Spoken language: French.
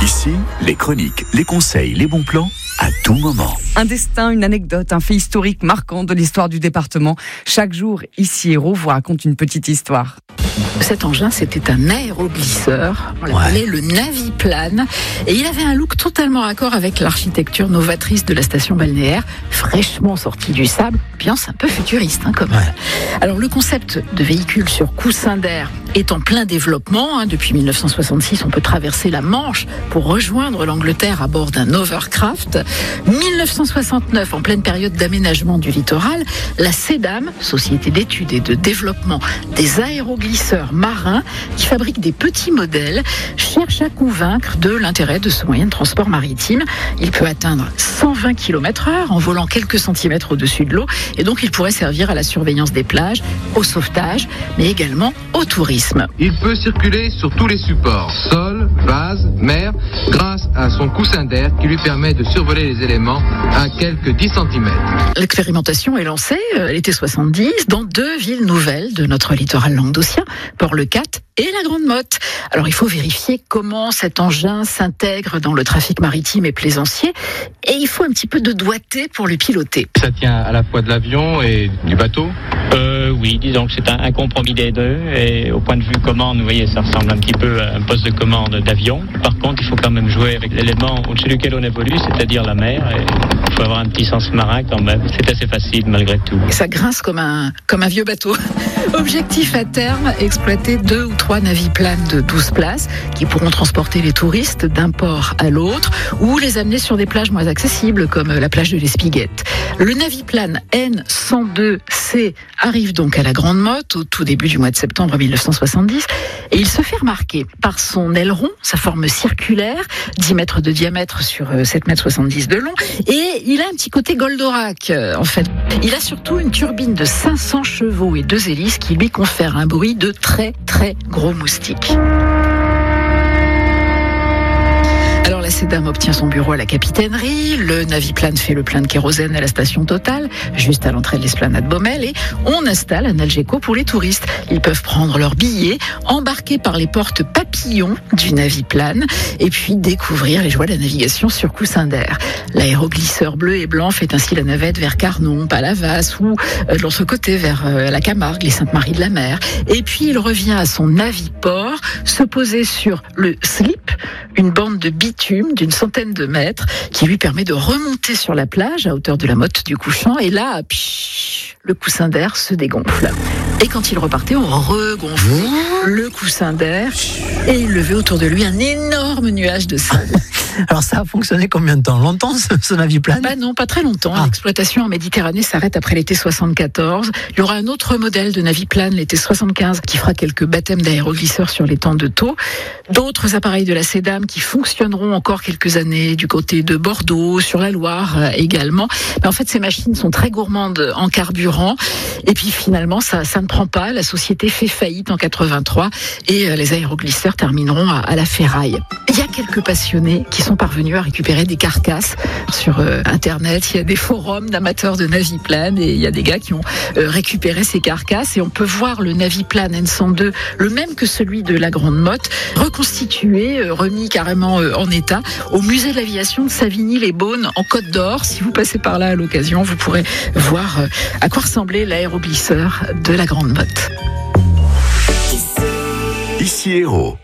Ici, les chroniques, les conseils, les bons plans, à tout moment. Un destin, une anecdote, un fait historique marquant de l'histoire du département. Chaque jour, ici Hérault vous raconte une petite histoire. Cet engin, c'était un aéroglisseur. On l'appelait le Naviplane. Et il avait un look totalement raccord avec l'architecture novatrice de la station balnéaire, fraîchement sortie du sable. Ambiance un peu futuriste, quand même. Alors, le concept de véhicule sur coussin d'air est en plein développement. Depuis 1966, on peut traverser la Manche pour rejoindre l'Angleterre à bord d'un Overcraft. 1969, en pleine période d'aménagement du littoral, la CEDAM, Société d'études et de développement des aéroglisseurs marins, qui fabrique des petits modèles, cherche à convaincre de l'intérêt de ce moyen de transport maritime. Il peut atteindre 120 km/h en volant quelques centimètres au-dessus de l'eau, et donc il pourrait servir à la surveillance des plages, au sauvetage, mais également au tourisme. Il peut circuler sur tous les supports, sol, vase, mer, grâce à son coussin d'air qui lui permet de survoler les éléments à quelques 10 cm. L'expérimentation est lancée l'été 70 dans 2 villes nouvelles de notre littoral languedocien, Port-le-Cat et la Grande Motte. Alors il faut vérifier comment cet engin s'intègre dans le trafic maritime et plaisancier, et il faut un petit peu de doigté pour le piloter. Ça tient à la fois de l'avion et du bateau ? Oui, disons que c'est un compromis des deux, et au point de vue commande, vous voyez, ça ressemble un petit peu à un poste de commande d'avion. Par contre, il faut quand même jouer avec l'élément au-dessus duquel on évolue, c'est-à-dire la mer, et il faut avoir un petit sens marin quand même. C'est assez facile malgré tout. Et ça grince comme un vieux bateau. Objectif à terme, exploiter 2 ou 3 naviplanes de 12 places qui pourront transporter les touristes d'un port à l'autre ou les amener sur des plages moins accessibles comme la plage de l'Espiguette. Le naviplane N102C arrive donc à la Grande Motte au tout début du mois de septembre 1970 et il se fait remarquer par son aileron, sa forme circulaire, 10 mètres de diamètre sur 7,70 m de long, et il a un petit côté Goldorak en fait. Il a surtout une turbine de 500 chevaux et 2 hélices qui lui confèrent un bruit de très très gros moustiques. Alors la CEDAM obtient son bureau à la capitainerie, le Naviplane fait le plein de kérosène à la station Total, juste à l'entrée de l'esplanade Baumel, et on installe un Algeco pour les touristes. Ils peuvent prendre leurs billets, embarquer par les portes papillons du Naviplane, et puis découvrir les joies de la navigation sur coussin d'air. L'aéroglisseur bleu et blanc fait ainsi la navette vers Carnon, Palavas, ou de l'autre côté vers la Camargue, les Saintes-Maries-de-la-Mer. Et puis il revient à son naviport, se poser sur le slip, une bande de bitume d'une centaine de mètres qui lui permet de remonter sur la plage à hauteur de la motte du couchant, et là, le coussin d'air se dégonfle. Et quand il repartait, on regonflait le coussin d'air et il levait autour de lui un énorme nuage de sable. Alors ça a fonctionné combien de temps ? Longtemps ce Naviplane ? Non, pas très longtemps. L'exploitation en Méditerranée s'arrête après l'été 74. Il y aura un autre modèle de Naviplane l'été 75 qui fera quelques baptêmes d'aéroglisseurs sur l'étang de Thau. D'autres appareils de la CEDAM qui fonctionneront encore quelques années du côté de Bordeaux, sur la Loire également. Mais en fait, ces machines sont très gourmandes en carburant. Et puis finalement, ça ne prend pas. La société fait faillite en 83 et les aéroglisseurs termineront à la ferraille. Il y a quelques passionnés qui sont parvenus à récupérer des carcasses sur Internet. Il y a des forums d'amateurs de Naviplane et il y a des gars qui ont récupéré ces carcasses, et on peut voir le Naviplane N102, le même que celui de la Grande Motte, reconstitué, remis carrément en état au musée de l'aviation de Savigny-les-Beaunes en Côte d'Or. Si vous passez par là à l'occasion, vous pourrez voir à quoi ressemblait l'aéroglisseur de la Grande Motte. Ici Hérault.